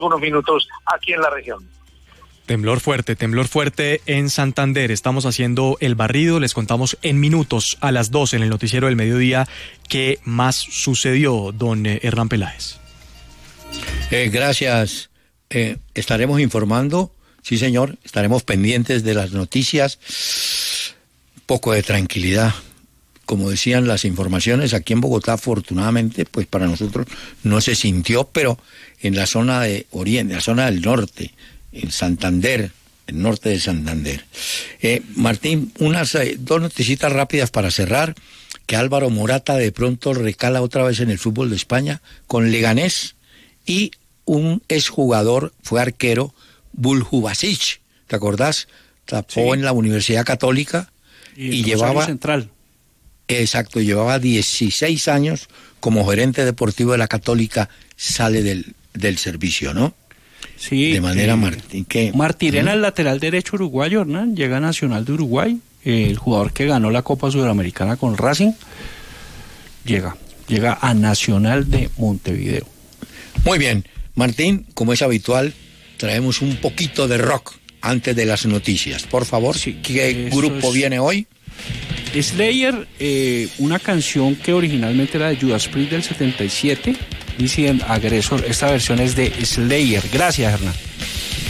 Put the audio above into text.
unos minutos aquí en la región. Temblor fuerte en Santander. Estamos haciendo el barrido, les contamos en minutos a las 2 en el noticiero del mediodía qué más sucedió, don Hernán Peláez. Gracias. Estaremos informando, sí señor, estaremos pendientes de las noticias. Un poco de tranquilidad. Como decían las informaciones, aquí en Bogotá, afortunadamente, pues para nosotros no se sintió, pero en la zona de Oriente, en la zona del norte, en Santander, el norte de Santander. Martín, dos noticitas rápidas para cerrar, que Álvaro Morata de pronto recala otra vez en el fútbol de España con Leganés, y un exjugador, fue arquero, Buljubasic, ¿te acordás? Tapó en la Universidad Católica y llevaba... Central. Exacto, llevaba 16 años como gerente deportivo de la Católica, sale del servicio, ¿no? Sí. De manera Martirena, el lateral derecho uruguayo, Hernán, llega a Nacional de Uruguay, el jugador que ganó la Copa Sudamericana con Racing, llega a Nacional de Montevideo. Muy bien, Martín, como es habitual, traemos un poquito de rock antes de las noticias. Por favor, ¿qué grupo viene hoy? Slayer, una canción que originalmente era de Judas Priest del 77, dicen Agresor. Esta versión es de Slayer. Gracias, Hernán.